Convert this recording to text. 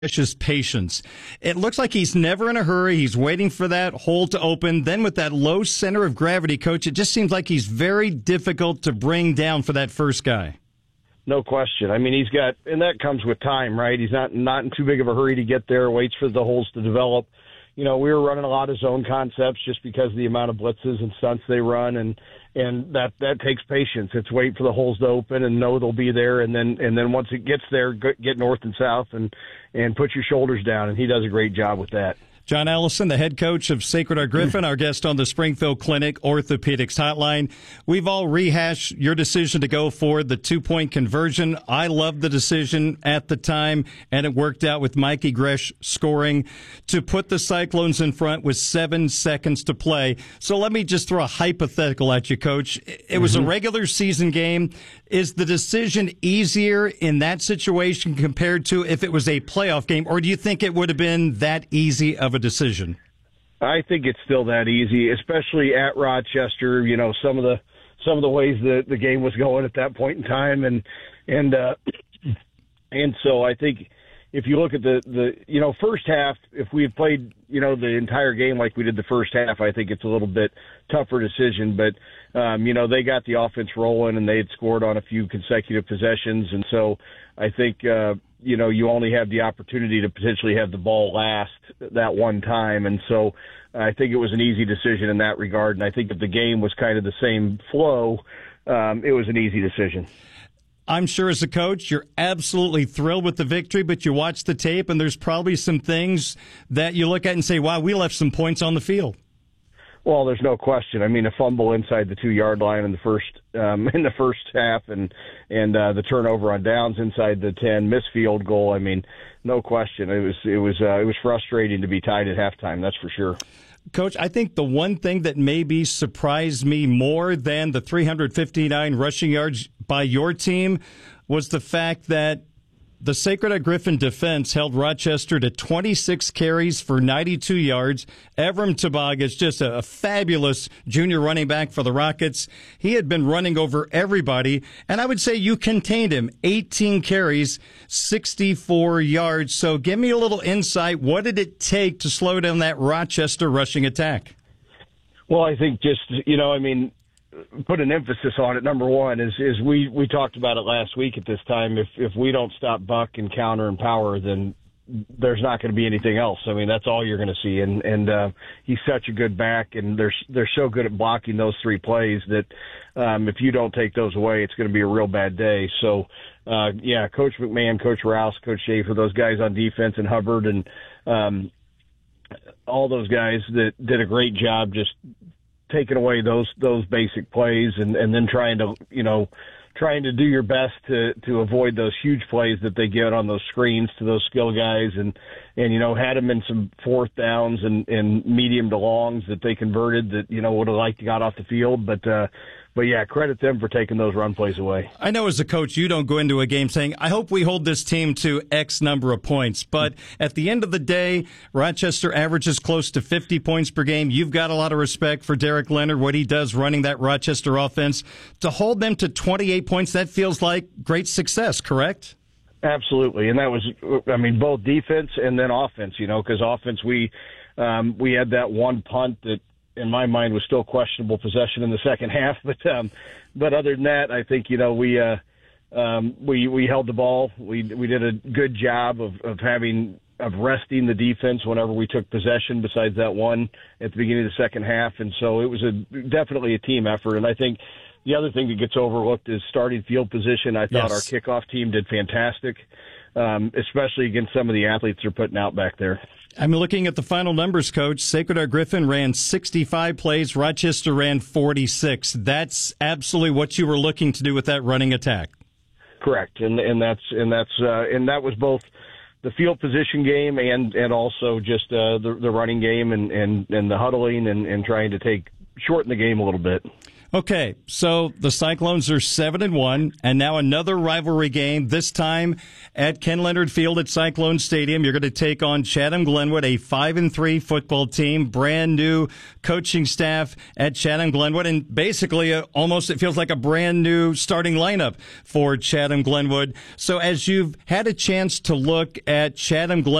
Gresh's patience. It looks like he's never in a hurry. He's waiting for that hole to open. Then with that low center of gravity, Coach, it just seems like he's very difficult to bring down for that first guy. No question. I mean, he's got, and that comes with time, right? He's not in too big of a hurry to get there, waits for the holes to develop. You know, we were running a lot of zone concepts just because of the amount of blitzes and stunts they run, and that takes patience. It's wait for the holes to open and know they'll be there, and then once it gets there, get north and south and put your shoulders down, and he does a great job with that. John Allison, the head coach of Sacred Heart Griffin, our guest on the Springfield Clinic Orthopedics Hotline. We've all rehashed your decision to go for the 2-point conversion. I loved the decision at the time, and it worked out with Mikey Gresh scoring to put the Cyclones in front with 7 seconds to play. So let me just throw a hypothetical at you, Coach. It was a regular season game. Is the decision easier in that situation compared to if it was a playoff game, or do you think it would have been that easy of a decision? I think it's still that easy, especially at Rochester. You know, some of the ways that the game was going at that point in time, and so I think if you look at the first half, if we had played the entire game like we did the first half, I think it's a little bit tougher decision. But they got the offense rolling and they had scored on a few consecutive possessions, and so I think you only have the opportunity to potentially have the ball last that one time, and so I think it was an easy decision in that regard. And I think if the game was kind of the same flow, it was an easy decision. I'm sure as a coach, you're absolutely thrilled with the victory, but you watch the tape and there's probably some things that you look at and say, wow, we left some points on the field. Well, there's no question. I mean, a fumble inside the 2-yard line in the first half, and the turnover on downs inside the 10, missed field goal. I mean, no question. It was frustrating to be tied at halftime. That's for sure. Coach, I think the one thing that maybe surprised me more than the 359 rushing yards by your team was the fact that the Sacred Heart Griffin defense held Rochester to 26 carries for 92 yards. Evram Tabag is just a fabulous junior running back for the Rockets. He had been running over everybody, and I would say you contained him. 18 carries, 64 yards. So give me a little insight. What did it take to slow down that Rochester rushing attack? Well, I think just, put an emphasis on it. Number one is we talked about it last week at this time. If we don't stop Buck and counter and power, then there's not going to be anything else. I mean, that's all you're going to see. And he's such a good back, and they're so good at blocking those 3 plays that if you don't take those away, it's going to be a real bad day. So, Coach McMahon, Coach Rouse, Coach Schaefer, those guys on defense, and Hubbard, and all those guys that did a great job just taking away those basic plays and then trying to do your best to avoid those huge plays that they get on those screens to those skill guys, and had them in some 4th downs and medium to longs that they converted that would have liked to got off the field, but yeah, credit them for taking those run plays away. I know as a coach, you don't go into a game saying, I hope we hold this team to X number of points. But at the end of the day, Rochester averages close to 50 points per game. You've got a lot of respect for Derek Leonard, what he does running that Rochester offense. To hold them to 28 points, that feels like great success, correct? Absolutely. And that was, both defense and then offense, because offense, we had that one punt that, in my mind, was still questionable possession in the second half. But other than that, I think, we held the ball. We did a good job of resting the defense whenever we took possession, besides that one at the beginning of the second half. And so it was definitely a team effort. And I think the other thing that gets overlooked is starting field position. I thought our kickoff team did fantastic, especially against some of the athletes they're putting out back there. I'm looking at the final numbers, Coach. Sacred Heart Griffin ran 65 plays. Rochester ran 46. That's absolutely what you were looking to do with that running attack. Correct, and that was both the field position game and also just the running game and the huddling and trying to shorten the game a little bit. Okay, so the Cyclones are 7-1, and now another rivalry game, this time at Ken Leonard Field at Cyclone Stadium. You're going to take on Chatham-Glenwood, a 5-3 football team, brand new coaching staff at Chatham-Glenwood, and basically almost it feels like a brand new starting lineup for Chatham-Glenwood. So as you've had a chance to look at Chatham-Glenwood,